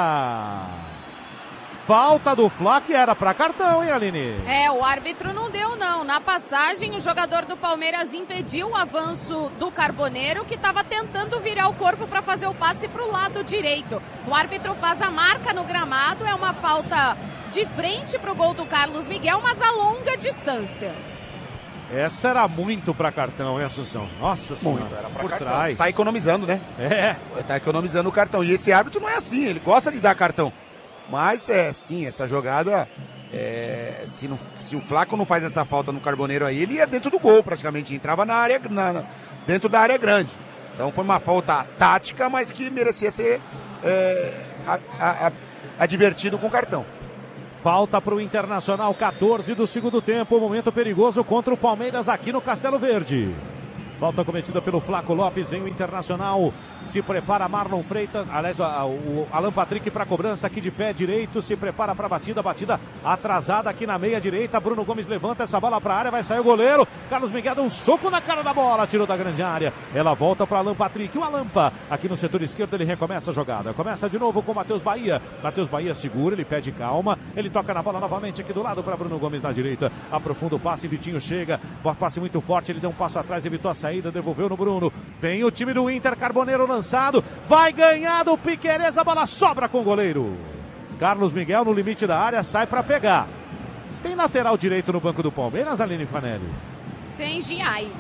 S11: Falta do Fla, que era pra cartão, hein, Aline?
S12: É, o árbitro não deu, não. Na passagem, o jogador do Palmeiras impediu o avanço do Carboneiro, que estava tentando virar o corpo para fazer o passe pro lado direito. O árbitro faz a marca no gramado, é uma falta de frente pro gol do Carlos Miguel, mas a longa distância.
S11: Essa era muito pra cartão, hein, Assunção? Nossa senhora,
S2: muito, era pra
S11: por
S2: cartão.
S11: trás.
S2: Tá economizando, né?
S11: É.
S2: Tá economizando o cartão. E esse árbitro não é assim, ele gosta de dar cartão. Mas, é, sim, essa jogada, é, se, não, se o Flaco não faz essa falta no Carboneiro aí, ele ia dentro do gol praticamente, entrava na área, na, dentro da área grande. Então foi uma falta tática, mas que merecia ser é, a, a, a, advertido com cartão.
S11: Falta para o Internacional, quatorze do segundo tempo. Momento perigoso contra o Palmeiras aqui no Castelo Verde. Falta cometida pelo Flaco Lopes, vem o Internacional, se prepara Marlon Freitas, aliás, o Alan Patrick para cobrança aqui de pé direito, se prepara para a batida, batida atrasada aqui na meia direita, Bruno Gomes levanta essa bola para a área, vai sair o goleiro, Carlos Miguel dá um soco na cara da bola, tirou da grande área, ela volta para Alan Patrick, o Alampa, aqui no setor esquerdo ele recomeça a jogada, começa de novo com o Matheus Bahia, Matheus Bahia segura, ele pede calma, ele toca na bola novamente aqui do lado para Bruno Gomes na direita, aprofunda o passe, Vitinho chega, passe muito forte, ele deu um passo atrás, evitou a saída, devolveu no Bruno, vem o time do Inter, Carboneiro lançado, vai ganhar do Piquerez, a bola sobra com o goleiro. Carlos Miguel no limite da área, sai para pegar. Tem lateral direito no banco do Palmeiras, Aline Fanelli?
S12: Tem Giai.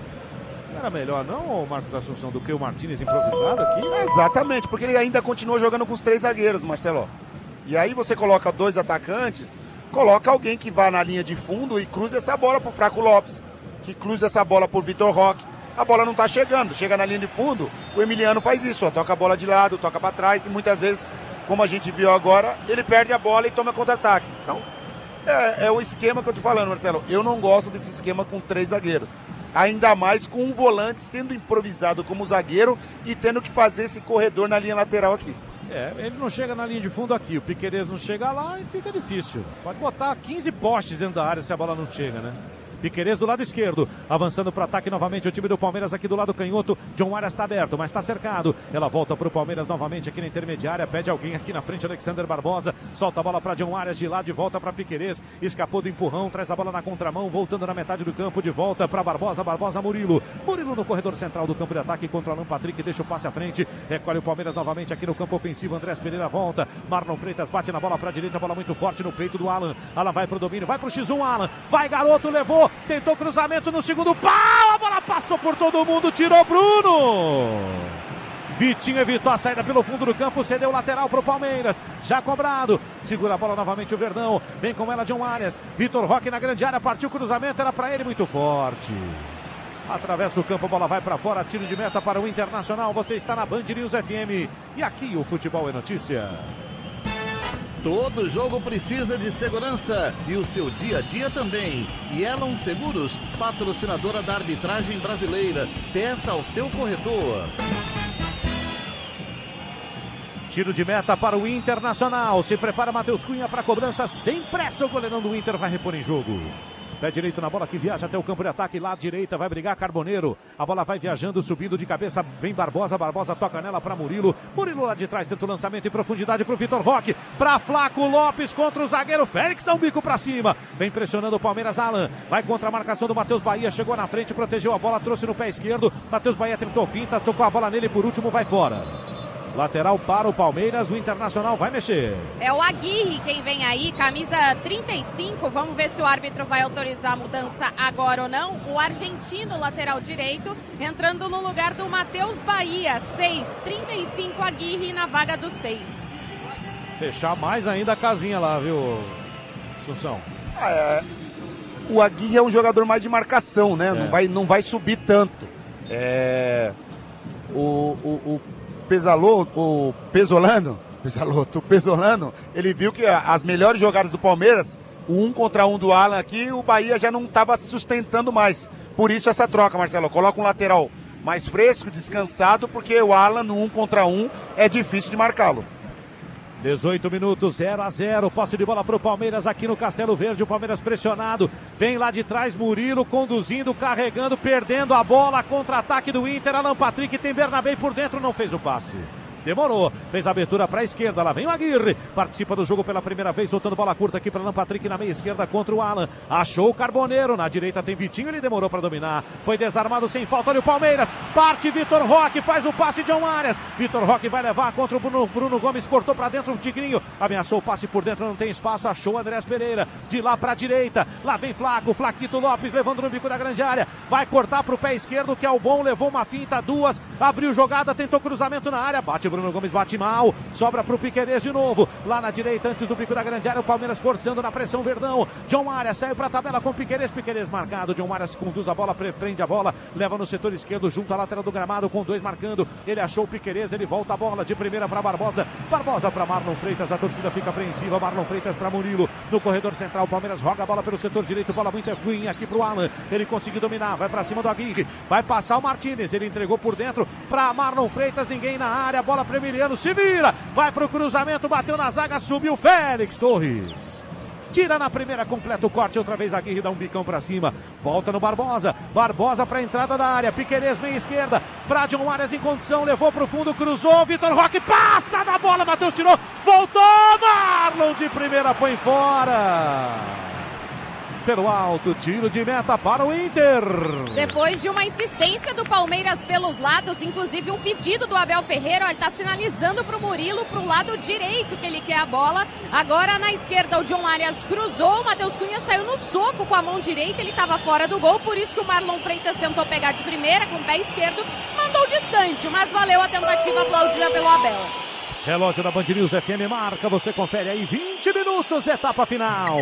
S11: Era melhor não, Marcos Assunção, do que o Martínez improvisado aqui?
S2: É, exatamente, porque ele ainda continua jogando com os três zagueiros, Marcelo. E aí você coloca dois atacantes, coloca alguém que vá na linha de fundo e cruza essa bola pro Flaco Lopes, que cruza essa bola pro Vitor Roque. A bola não tá chegando, chega na linha de fundo, o Emiliano faz isso, ó, toca a bola de lado, toca para trás e muitas vezes, como a gente viu agora, ele perde a bola e toma contra-ataque. Então, é, é o esquema que eu tô falando, Marcelo. Eu não gosto desse esquema com três zagueiros. Ainda mais com um volante sendo improvisado como zagueiro e tendo que fazer esse corredor na linha lateral aqui.
S11: É, ele não chega na linha de fundo aqui, o Piquerez não chega lá e fica difícil. Pode botar quinze postes dentro da área se a bola não chega, né? Piquerez do lado esquerdo, avançando para o ataque novamente o time do Palmeiras aqui do lado canhoto. John Arias está aberto, mas está cercado. Ela volta para o Palmeiras novamente aqui na intermediária, pede alguém aqui na frente, Alexander Barbosa, solta a bola para John Arias de lá, de volta para Piquerez, escapou do empurrão, traz a bola na contramão, voltando na metade do campo, de volta para Barbosa, Barbosa Murilo, Murilo no corredor central do campo de ataque contra o Alan Patrick, deixa o passe à frente, recolhe o Palmeiras novamente aqui no campo ofensivo, Andrés Pereira volta, Marlon Freitas bate na bola para a direita, bola muito forte no peito do Alan, Alan vai pro domínio, vai pro X um, Alan, vai garoto, levou, tentou cruzamento no segundo pau, a bola passou por todo mundo, tirou Bruno. Vitinho evitou a saída pelo fundo do campo, cedeu o lateral para o Palmeiras, já cobrado, segura a bola novamente o Verdão, vem com ela John Arias, Vitor Roque na grande área, partiu o cruzamento, era para ele muito forte. Atravessa o campo, a bola vai para fora, tiro de meta para o Internacional, você está na Band News F M e aqui o futebol é notícia.
S13: Todo jogo precisa de segurança e o seu dia a dia também. Yellow Seguros, patrocinadora da arbitragem brasileira. Peça ao seu corretor.
S11: Tiro de meta para o Internacional. Se prepara Matheus Cunha para a cobrança. Sem pressa, o goleirão do Inter vai repor em jogo. Pé direito na bola que viaja até o campo de ataque. Lá à direita vai brigar Carboneiro. A bola vai viajando, subindo de cabeça. Vem Barbosa. Barbosa toca nela para Murilo. Murilo lá de trás, tenta o lançamento em profundidade para o Vitor Roque. Para Flaco Lopes contra o zagueiro Félix. Dá um bico para cima. Vem pressionando o Palmeiras. Alan vai contra a marcação do Matheus Bahia. Chegou na frente, protegeu a bola, trouxe no pé esquerdo. Matheus Bahia tentou finta, tocou a bola nele. Por último, vai fora. Lateral para o Palmeiras, o Internacional vai mexer.
S12: É o Aguirre quem vem aí, camisa trinta e cinco. Vamos ver se o árbitro vai autorizar a mudança agora ou não. O argentino, lateral direito, entrando no lugar do Matheus Bahia. seis, trinta e cinco Aguirre na vaga do seis.
S11: Fechar mais ainda a casinha lá, viu, Assunção?
S2: Ah, é. O Aguirre é um jogador mais de marcação, né? É. Não, vai, não vai subir tanto. É... O... o, o... Pesalô, o Pesolano, Pesaloto, o Pesolano, ele viu que as melhores jogadas do Palmeiras, o um contra um do Alan aqui, o Bahia já não estava sustentando mais. Por isso essa troca, Marcelo. Coloca um lateral mais fresco, descansado, porque o Alan no um contra um é difícil de marcá-lo.
S11: dezoito minutos, zero a zero, posse de bola para o Palmeiras aqui no Castelo Verde, o Palmeiras pressionado, vem lá de trás Murilo conduzindo, carregando, perdendo a bola, contra-ataque do Inter, Alan Patrick tem Bernabé por dentro, não fez o passe. Demorou, fez a abertura para a esquerda, lá vem o Aguirre, participa do jogo pela primeira vez, soltando bola curta aqui para Alan Patrick na meia esquerda contra o Alan, achou o Carboneiro, na direita tem Vitinho, ele demorou para dominar, foi desarmado sem falta, olha o Palmeiras, parte Vitor Roque, faz o passe de John Arias, Vitor Roque vai levar contra o Bruno, Bruno Gomes, cortou para dentro o Tigrinho, ameaçou o passe por dentro, não tem espaço, achou o Andrés Pereira, de lá para a direita, lá vem Flaco, Flaquito Lopes levando no bico da grande área, vai cortar para o pé esquerdo que é o bom, levou uma finta, duas, abriu jogada, tentou cruzamento na área, bate Bruno Gomes bate mal, sobra pro Piquerez de novo, lá na direita, antes do bico da grande área, o Palmeiras forçando na pressão, Verdão, John Arias saiu pra tabela com o Piquerez, Piquerez marcado, John Arias conduz a bola, prende a bola, leva no setor esquerdo, junto à lateral do gramado, com dois marcando, ele achou o Piquerez, ele volta a bola de primeira pra Barbosa, Barbosa pra Marlon Freitas, a torcida fica apreensiva, Marlon Freitas pra Murilo, no corredor central, o Palmeiras roga a bola pelo setor direito, bola muito ruim aqui pro Alan, ele conseguiu dominar, vai pra cima do Aguirre, vai passar o Martínez, ele entregou por dentro pra Marlon Freitas, ninguém na área, bola para Emiliano, se vira, vai pro cruzamento, bateu na zaga, subiu Félix Torres. Tira na primeira, completa o corte, outra vez Aguirre dá um bicão pra cima, volta no Barbosa, Barbosa pra entrada da área, Piquerez meia esquerda, pra John Arias em condição, levou pro fundo, cruzou, Vitor Roque passa da bola, Matheus tirou, voltou, Marlon de primeira, põe fora. Pelo alto, tiro de meta para o Inter.
S12: Depois de uma insistência do Palmeiras pelos lados, inclusive um pedido do Abel Ferreira, ele está sinalizando para o Murilo, para o lado direito que ele quer a bola. Agora na esquerda o John Arias cruzou, o Matheus Cunha saiu no soco com a mão direita, ele estava fora do gol, por isso que o Marlon Freitas tentou pegar de primeira com o pé esquerdo, mandou distante, mas valeu a tentativa aplaudida pelo Abel.
S11: Relógio da Band News F M marca, você confere aí, vinte minutos, etapa final.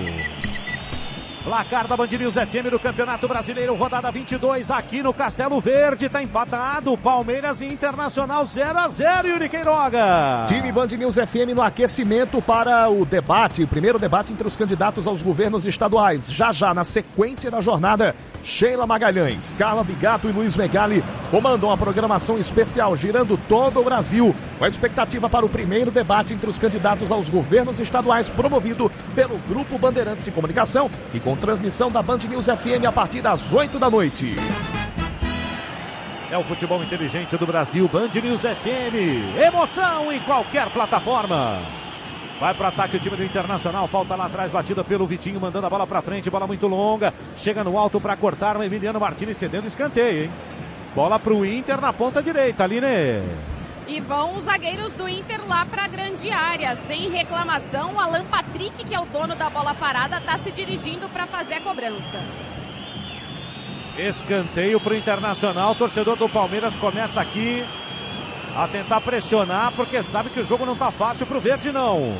S11: Placar da Band News F M do Campeonato Brasileiro, rodada vinte e dois, aqui no Castelo Verde, tá empatado, Palmeiras e Internacional zero a zero, Yuri Queiroga.
S1: Time Band News F M no aquecimento para o debate, primeiro debate entre os candidatos aos governos estaduais. Já já, na sequência da jornada, Sheila Magalhães, Carla Bigato e Luiz Megali comandam a programação especial, girando todo o Brasil, com a expectativa para o primeiro debate entre os candidatos aos governos estaduais, promovido pelo Grupo Bandeirantes de Comunicação e com transmissão da Band News F M a partir das oito da noite.
S11: É o futebol inteligente do Brasil, Band News F M. Emoção em qualquer plataforma. Vai para ataque o time do Internacional, falta lá atrás, batida pelo Vitinho, mandando a bola para frente, bola muito longa, chega no alto para cortar, o Emiliano Martínez cedendo escanteio, hein? Bola pro Inter na ponta direita, Aline.
S12: E vão os zagueiros do Inter lá para a grande área, sem reclamação. O Alan Patrick, que é o dono da bola parada, está se dirigindo para fazer a cobrança.
S11: Escanteio para o Internacional. O torcedor do Palmeiras começa aqui a tentar pressionar, porque sabe que o jogo não está fácil para o Verde, não.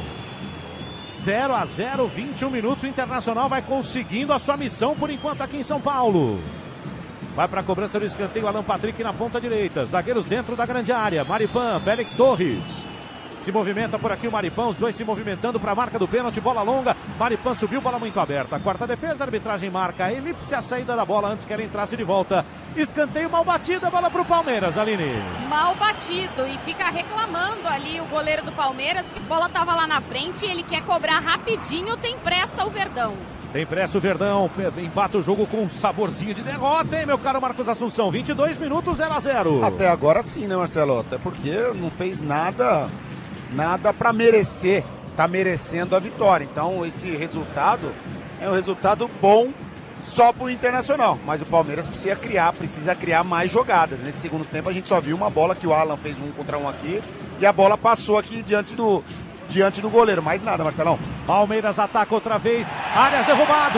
S11: zero a zero, vinte e um minutos. O Internacional vai conseguindo a sua missão por enquanto aqui em São Paulo. Vai para a cobrança do escanteio, Alan Patrick na ponta direita. Zagueiros dentro da grande área. Maripan, Félix Torres. Se movimenta por aqui o Maripan, os dois se movimentando para a marca do pênalti, bola longa. Maripan subiu, bola muito aberta. Quarta defesa, a arbitragem marca a elipse, a saída da bola antes que ela entrasse de volta. Escanteio mal batido, a bola para o Palmeiras, Aline.
S12: Mal batido e fica reclamando ali o goleiro do Palmeiras, que a bola estava lá na frente e ele quer cobrar rapidinho, tem pressa o Verdão.
S11: Tem pressa o Verdão, empata o jogo com um saborzinho de derrota, hein, meu caro Marcos Assunção? vinte e dois minutos, zero a zero.
S2: Até agora sim, né, Marcelo? Até porque não fez nada, nada para merecer, tá merecendo a vitória. Então esse resultado é um resultado bom só pro Internacional. Mas o Palmeiras precisa criar, precisa criar mais jogadas. Nesse segundo tempo a gente só viu uma bola que o Alan fez um contra um aqui e a bola passou aqui diante do... diante do goleiro, mais nada, Marcelão.
S11: Palmeiras ataca outra vez, Arias derrubado.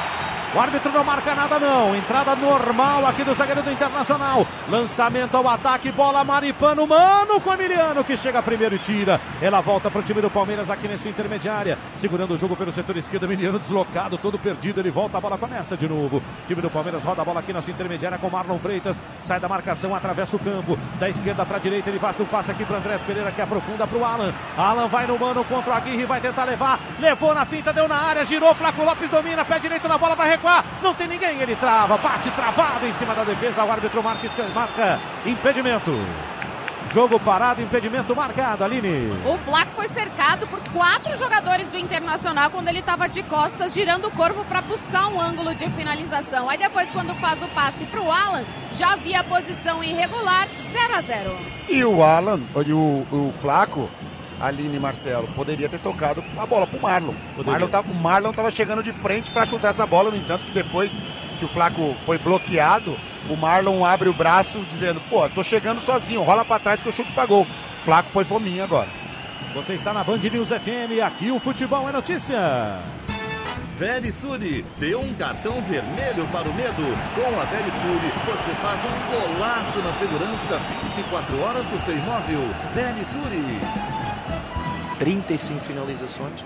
S11: O árbitro não marca nada não, entrada normal aqui do zagueiro do Internacional. Lançamento ao ataque, bola Maripano, mano com o Emiliano que chega primeiro e tira. Ela volta para o time do Palmeiras aqui nessa intermediária, segurando o jogo pelo setor esquerdo, Emiliano deslocado, todo perdido, ele volta, a bola começa de novo. O time do Palmeiras roda a bola aqui na sua intermediária com Marlon Freitas, sai da marcação, atravessa o campo, da esquerda para a direita, ele faz o passe aqui para Andrés Pereira que aprofunda para o Alan. Alan vai no mano contra o Aguirre, vai tentar levar, levou na finta, deu na área, girou, Flaco Lopes domina, pé direito na bola para recuar, não tem ninguém, ele trava, bate travado em cima da defesa, o árbitro marca, marca impedimento. Jogo parado, impedimento marcado, Aline.
S12: O Flaco foi cercado por quatro jogadores do Internacional quando ele estava de costas, girando o corpo para buscar um ângulo de finalização. Aí depois, quando faz o passe para o Alan, já havia a posição irregular, zero a zero.
S2: E o Alan, e o, o Flaco, Aline e Marcelo, poderia ter tocado a bola pro Marlon. Marlon tava, o Marlon estava chegando de frente para chutar essa bola, no entanto que depois que o Flaco foi bloqueado, o Marlon abre o braço dizendo, pô, tô chegando sozinho, rola para trás que eu chuto pra gol. Flaco foi fominha agora.
S11: Você está na Band News F M, aqui o futebol é notícia.
S13: Verisuri, dê um cartão vermelho para o medo. Com a Verisuri, você faz um golaço na segurança vinte e quatro horas do seu imóvel. Verisuri.
S14: trinta e cinco finalizações.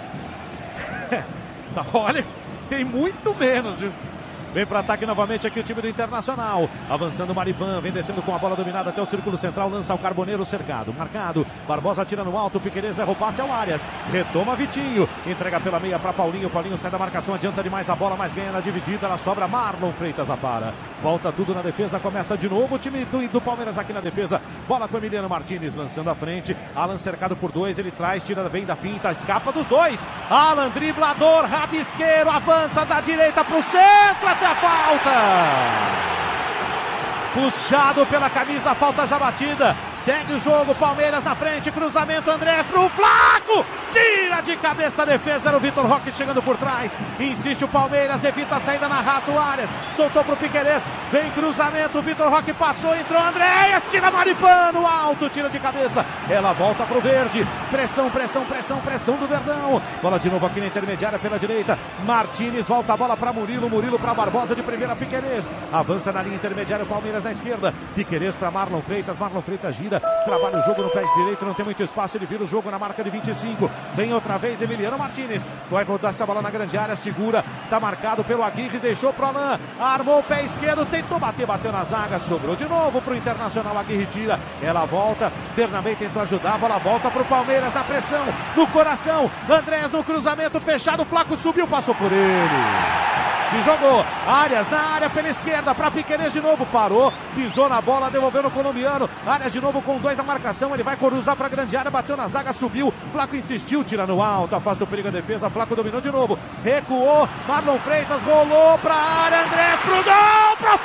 S11: Olha, tem muito menos, viu? Vem para ataque novamente aqui o time do Internacional. Avançando o Mariban, vem descendo com a bola dominada até o círculo central. Lança o Carboneiro cercado, marcado. Barbosa tira no alto, Piquerez erra o passe ao Arias. Retoma Vitinho, entrega pela meia para Paulinho. Paulinho sai da marcação, adianta demais a bola, mas ganha na dividida. Ela sobra, Marlon Freitas a para. Volta tudo na defesa, começa de novo o time do, do Palmeiras aqui na defesa. Bola com Emiliano Martínez lançando à frente. Alan cercado por dois, ele traz, tira bem da finta, escapa dos dois. Alan, driblador, rabisqueiro, avança da direita para o centro, até a falta! Puxado pela camisa, falta já batida. Segue o jogo, Palmeiras na frente, cruzamento, Andrés pro Flaco! Tira de cabeça a defesa, era o Vitor Roque chegando por trás. Insiste o Palmeiras, evita a saída na raça, o Arias. Soltou pro Piquerez, vem cruzamento, o Vitor Roque passou, entrou Andrés, tira Maripano, alto, tira de cabeça. Ela volta pro verde, pressão, pressão, pressão, pressão do Verdão. Bola de novo aqui na intermediária pela direita. Martínez volta a bola para Murilo, Murilo para Barbosa de primeira, Piquerez. Avança na linha intermediária, o Palmeiras na esquerda, Piquerez para Marlon Freitas, Marlon Freitas gira, trabalha o jogo no pé direito, não tem muito espaço, ele vira o jogo na marca de vinte e cinco, vem outra vez Emiliano Martínez, vai voltar essa bola na grande área, segura, tá marcado pelo Aguirre, deixou pro Alain, armou o pé esquerdo, tentou bater, bateu na zaga, sobrou de novo pro Internacional, Aguirre tira, ela volta, Bernabé tentou ajudar, a bola volta pro Palmeiras na pressão, no coração, Andrés no cruzamento fechado, Flaco subiu, passou por ele. Se jogou, Arias na área pela esquerda, para Piquerez de novo, parou, pisou na bola, devolveu no colombiano, Arias de novo com dois na marcação, ele vai cruzar para a grande área, bateu na zaga, subiu, Flaco insistiu, tira no alto, afasta o perigo a defesa, Flaco dominou de novo, recuou, Marlon Freitas rolou para a área, Andrés pro gol, para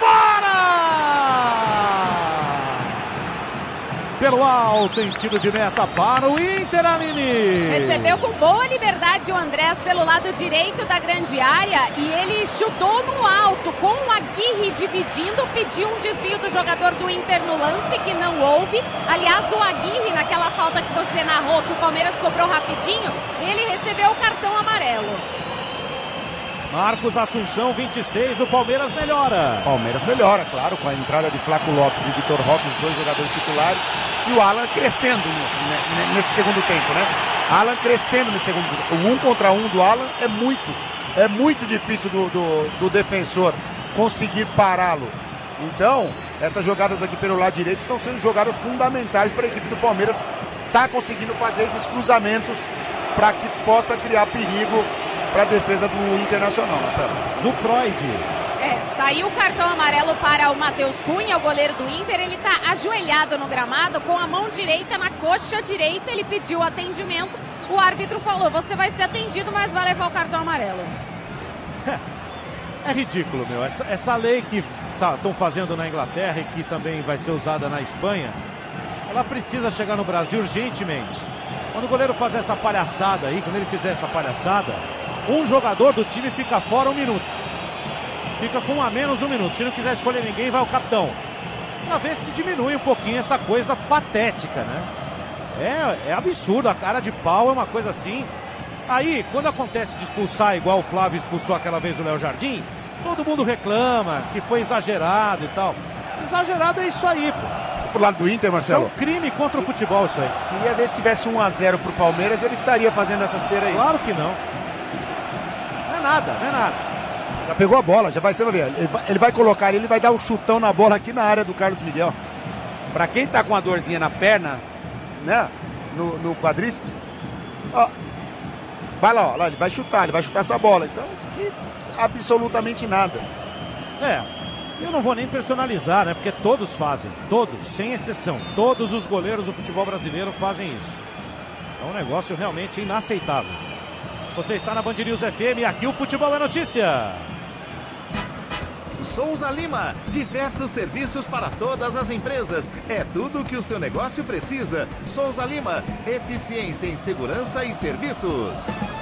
S11: fora! Pelo alto, em tiro de meta para o Inter, Aline.
S12: Recebeu com boa liberdade o Andrés pelo lado direito da grande área e ele chutou no alto, com o Aguirre dividindo, pediu um desvio do jogador do Inter no lance, que não houve. Aliás, o Aguirre, naquela falta que você narrou, que o Palmeiras cobrou rapidinho, ele recebeu o cartão amarelo.
S11: Marcos Assunção, vinte e seis, o Palmeiras melhora.
S2: Palmeiras melhora, claro, com a entrada de Flaco Lopes e Vitor Roque, os dois jogadores titulares, e o Alan crescendo nesse, nesse segundo tempo, né? Alan crescendo nesse segundo tempo. O um contra um do Alan é muito, é muito difícil do, do, do defensor conseguir pará-lo. Então, essas jogadas aqui pelo lado direito estão sendo jogadas fundamentais para a equipe do Palmeiras estar tá conseguindo fazer esses cruzamentos para que possa criar perigo para a defesa do Internacional, Marcelo.
S11: Zuproide.
S12: É, saiu o cartão amarelo para o Matheus Cunha, o goleiro do Inter. Ele está ajoelhado no gramado, com a mão direita na coxa direita. Ele pediu atendimento. O árbitro falou, você vai ser atendido, mas vai levar o cartão amarelo.
S11: É, é ridículo, meu. Essa, essa lei que estão tá, fazendo na Inglaterra e que também vai ser usada na Espanha, ela precisa chegar no Brasil urgentemente. Quando o goleiro fazer essa palhaçada aí, quando ele fizer essa palhaçada, um jogador do time fica fora um minuto. Fica com um a menos um minuto. Se não quiser escolher ninguém, vai o capitão. Pra ver se diminui um pouquinho essa coisa patética, né? É, é absurdo, a cara de pau é uma coisa assim. Aí, quando acontece de expulsar igual o Flávio expulsou aquela vez o Léo Jardim, todo mundo reclama que foi exagerado e tal. Exagerado é isso aí, pô.
S2: Pro lado do Inter, Marcelo.
S11: É um crime contra o futebol isso aí.
S2: Queria ver se tivesse um a zero pro Palmeiras, ele estaria fazendo essa cera aí.
S11: Claro que não. Não é nada, não é nada.
S2: Já pegou a bola, já vai ser, ele vai, ele vai colocar, ele vai dar um chutão na bola aqui na área do Carlos Miguel. Pra quem tá com uma dorzinha na perna, né, no, no quadríceps, ó, vai lá, ó, lá, ele vai chutar, ele vai chutar essa bola. Então, que absolutamente nada.
S11: É, eu não vou nem personalizar, né, porque todos fazem, todos, sem exceção, todos os goleiros do futebol brasileiro fazem isso. É um negócio realmente inaceitável. Você está na Band News F M e aqui o Futebol é Notícia.
S13: Souza Lima, diversos serviços para todas as empresas. É tudo o que o seu negócio precisa. Souza Lima, eficiência em segurança e serviços.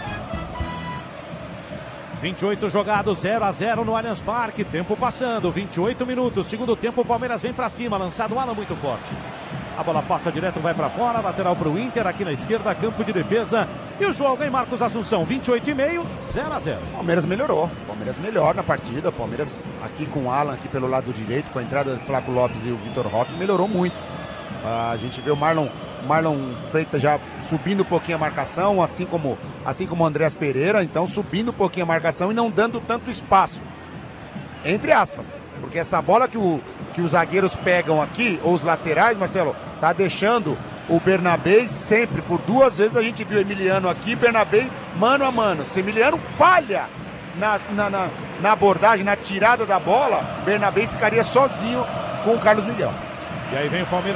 S11: vinte e oito jogados, zero a zero no Allianz Parque. Tempo passando, vinte e oito minutos. Segundo tempo, o Palmeiras vem para cima. Lançado o Alan muito forte. A bola passa direto, vai pra fora. Lateral pro Inter, aqui na esquerda, campo de defesa. E o jogo em Marcos Assunção, vinte e oito e meio, zero a zero.
S2: Palmeiras melhorou. Palmeiras melhor na partida. Palmeiras aqui com o Alan, aqui pelo lado direito, com a entrada do Flávio Lopes e o Vitor Roque, melhorou muito. A gente vê o Marlon, Marlon Freitas já subindo um pouquinho a marcação, assim como, assim como o Andrés Pereira, então subindo um pouquinho a marcação e não dando tanto espaço. Entre aspas. Porque essa bola que, o, que os zagueiros pegam aqui, ou os laterais, Marcelo, tá deixando o Bernabé sempre, por duas vezes a gente viu o Emiliano aqui, Bernabé mano a mano. Se o Emiliano falha na, na, na, na abordagem, na tirada da bola, Bernabé ficaria sozinho com o Carlos Miguel.
S11: E aí vem o Palmeiras.